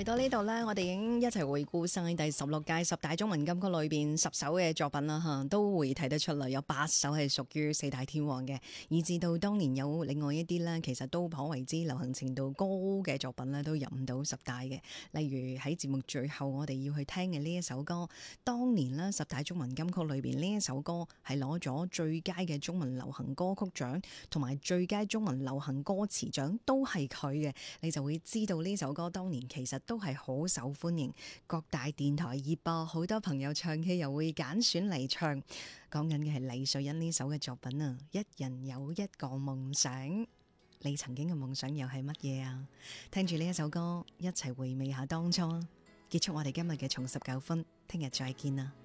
嚟到呢度呢，我哋已經一齊回顧晒第16屆十大中文金曲裏邊10首嘅作品啦，吓都會睇得出嚟，有8首係屬於四大天王嘅，以至到當年有另外一啲呢，其實都頗為之流行程度高嘅作品呢，都入唔到10大嘅。例如喺節目最後我哋要去聽嘅呢一首歌，當年呢十大中文金曲裏邊呢一首歌係攞咗最佳嘅中文流行歌曲獎，同埋最佳中文流行歌詞獎都係佢嘅，你就會知道呢首歌當年其實都係好受歡迎，各大電台熱播，好多朋友唱 K 又會揀選嚟唱。講緊嘅係黎瑞恩呢首嘅作品啊，一人有一個夢想，你曾經嘅夢想又係乜嘢啊？聽住呢一首歌，一齊回味下當初，結束我哋今日嘅重拾9分，聽日再見啦。